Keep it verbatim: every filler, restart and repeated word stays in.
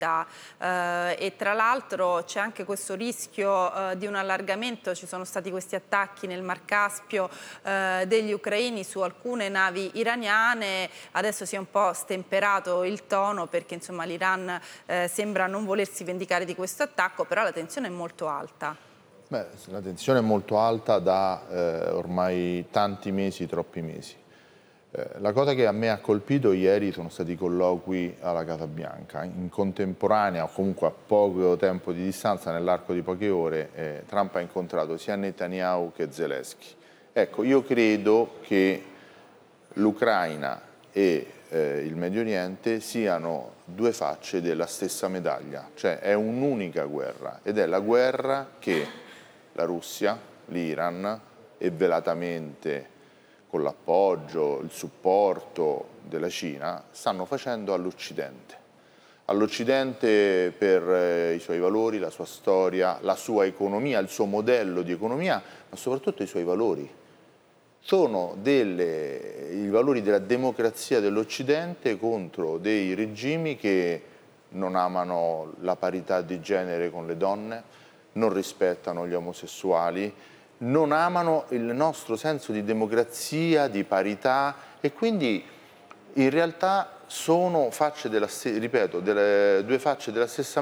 Eh, e tra l'altro c'è anche questo rischio eh, di un allargamento, ci sono stati questi attacchi nel Mar Caspio eh, degli ucraini su alcune navi iraniane, adesso si è un po' stemperato il tono perché insomma l'Iran eh, sembra non volersi vendicare di questo attacco, però la tensione è molto alta. Beh, la tensione è molto alta da eh, ormai tanti mesi, troppi mesi. Eh, la cosa che a me ha colpito ieri sono stati i colloqui alla Casa Bianca. In contemporanea, o comunque a poco tempo di distanza, nell'arco di poche ore, eh, Trump ha incontrato sia Netanyahu che Zelensky. Ecco, io credo che l'Ucraina e eh, il Medio Oriente siano due facce della stessa medaglia, cioè è un'unica guerra ed è la guerra che la Russia, l'Iran e velatamente con l'appoggio, il supporto della Cina stanno facendo all'Occidente. All'Occidente per eh, i suoi valori, la sua storia, la sua economia, il suo modello di economia, ma soprattutto i suoi valori. Sono delle, i valori della democrazia dell'Occidente contro dei regimi che non amano la parità di genere con le donne, non rispettano gli omosessuali, non amano il nostro senso di democrazia, di parità e quindi in realtà sono facce della, ripeto, delle, due facce della stessa